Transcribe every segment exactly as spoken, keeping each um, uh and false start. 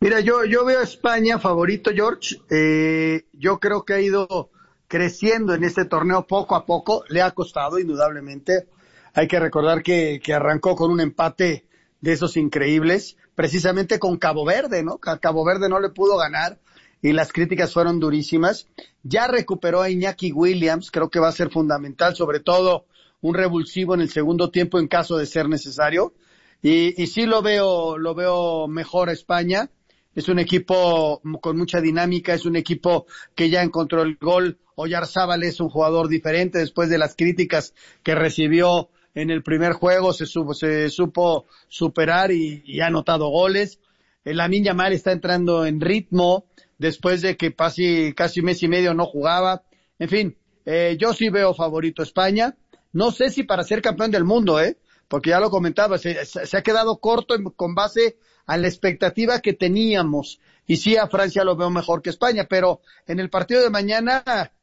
Mira, yo, yo veo a España favorito, George. Eh, yo creo que ha ido creciendo en este torneo poco a poco. Le ha costado, indudablemente. Hay que recordar que, que arrancó con un empate de esos increíbles, precisamente con Cabo Verde, ¿no? A Cabo Verde no le pudo ganar y las críticas fueron durísimas. Ya recuperó a Iñaki Williams, creo que va a ser fundamental, sobre todo un revulsivo en el segundo tiempo en caso de ser necesario. Y, y sí lo veo, lo veo mejor a España. Es un equipo con mucha dinámica, es un equipo que ya encontró el gol. Oyarzábal es un jugador diferente después de las críticas que recibió en el primer juego, se, supo, se supo superar y, y ha anotado goles. Lamine Yamal está entrando en ritmo después de que casi, casi mes y medio no jugaba. En fin, eh, yo sí veo favorito a España. No sé si para ser campeón del mundo, ¿eh? Porque ya lo comentaba, se, se ha quedado corto en, con base a la expectativa que teníamos. Y sí, a Francia lo veo mejor que España, pero en el partido de mañana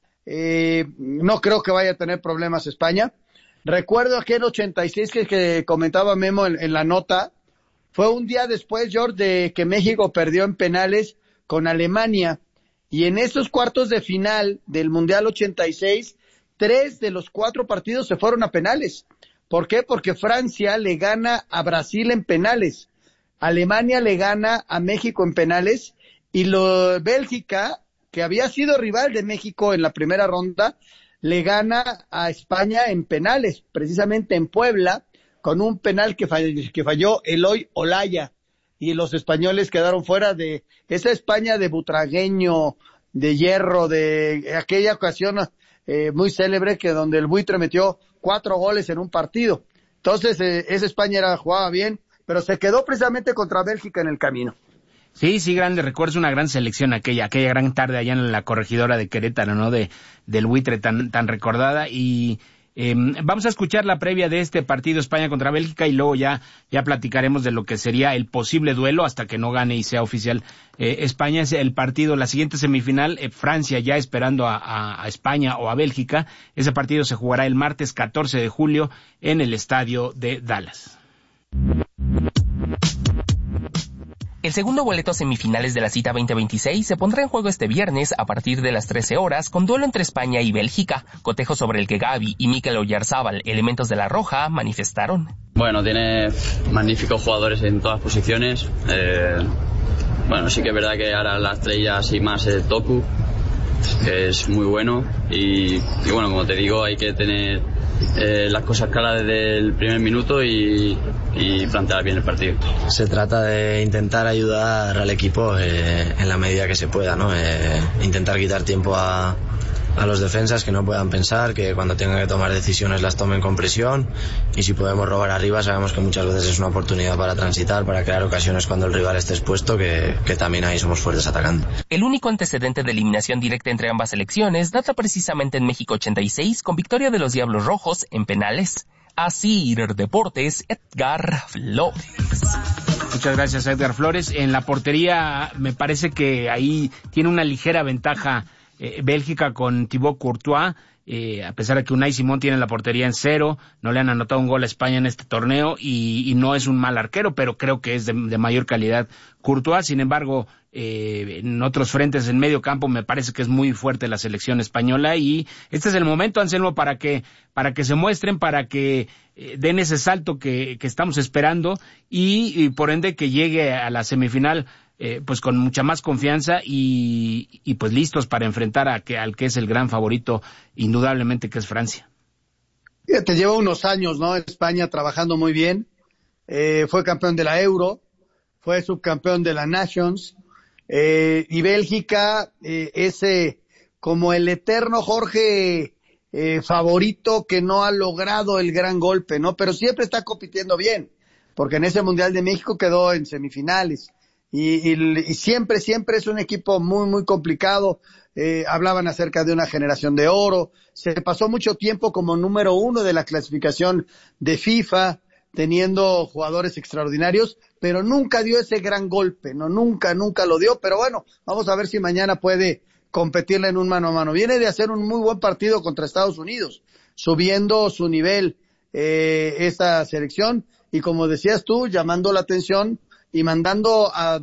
eh, no creo que vaya a tener problemas España. Recuerdo aquel ochenta y seis que, que comentaba Memo en, en la nota, fue un día después, George, de que México perdió en penales con Alemania, y en esos cuartos de final del Mundial ochenta y seis, tres de los cuatro partidos se fueron a penales. ¿Por qué? Porque Francia le gana a Brasil en penales, Alemania le gana a México en penales, y lo, Bélgica, que había sido rival de México en la primera ronda, le gana a España en penales, precisamente en Puebla, con un penal que falló, que falló Eloy Olaya, y los españoles quedaron fuera de esa España de Butragueño, de Hierro, de aquella ocasión eh, muy célebre que donde el Buitre metió cuatro goles en un partido. Entonces, eh, esa España era, jugaba bien, pero se quedó precisamente contra Bélgica en el camino. Sí, sí, grande, recuerdo una gran selección aquella, aquella gran tarde allá en la corregidora de Querétaro, ¿no? De, del Buitre tan, tan recordada. Y eh, vamos a escuchar la previa de este partido España contra Bélgica y luego ya, ya platicaremos de lo que sería el posible duelo hasta que no gane y sea oficial. Eh, España es el partido, la siguiente semifinal, eh, Francia ya esperando a, a, a España o a Bélgica. Ese partido se jugará el martes catorce de julio en el estadio de Dallas. El segundo boleto a semifinales de la cita veinte veintiséis se pondrá en juego este viernes a partir de las trece horas con duelo entre España y Bélgica, cotejo sobre el que Gavi y Mikel Oyarzábal, elementos de la Roja, manifestaron. Bueno, tiene magníficos jugadores en todas posiciones. Eh, bueno, sí que es verdad que ahora la estrella así más es Toku, que es muy bueno. Y, y bueno, como te digo, hay que tener eh, las cosas claras desde el primer minuto y, y plantear bien el partido. Se trata de intentar ayudar al equipo eh, en la medida que se pueda, ¿no? Eh, intentar quitar tiempo a, a los defensas, que no puedan pensar, que cuando tengan que tomar decisiones las tomen con presión, y si podemos robar arriba sabemos que muchas veces es una oportunidad para transitar, para crear ocasiones cuando el rival esté expuesto, que, que también ahí somos fuertes atacando. El único antecedente de eliminación directa entre ambas selecciones data precisamente en México ochenta y seis con victoria de los Diablos Rojos en penales. Así Deportes, Edgar Flores. Muchas gracias, Edgar Flores. En la portería me parece que ahí tiene una ligera ventaja eh, Bélgica con Thibaut Courtois, eh, a pesar de que Unai Simón tiene la portería en cero, no le han anotado un gol a España en este torneo y, y no es un mal arquero, pero creo que es de, de mayor calidad Courtois. Sin embargo, eh, en otros frentes en medio campo me parece que es muy fuerte la selección española y este es el momento, Anselmo, para que para que se muestren, para que eh, den ese salto que, que estamos esperando y, y por ende que llegue a la semifinal eh, pues con mucha más confianza y, y pues listos para enfrentar a que, al que es el gran favorito indudablemente, que es Francia. Te lleva unos años, ¿no? España trabajando muy bien, eh, fue campeón de la Euro, fue subcampeón de la Nations, eh, y Bélgica eh, es eh, como el eterno Jorge eh, favorito que no ha logrado el gran golpe, ¿no? Pero siempre está compitiendo bien, porque en ese Mundial de México quedó en semifinales, y, y, y siempre, siempre es un equipo muy, muy complicado. Eh, hablaban acerca de una generación de oro, se pasó mucho tiempo como número uno de la clasificación de FIFA, teniendo jugadores extraordinarios, pero nunca dio ese gran golpe, no, nunca, nunca lo dio, pero bueno, vamos a ver si mañana puede competirle en un mano a mano. Viene de hacer un muy buen partido contra Estados Unidos, subiendo su nivel, eh, esta selección, y como decías tú, llamando la atención y mandando a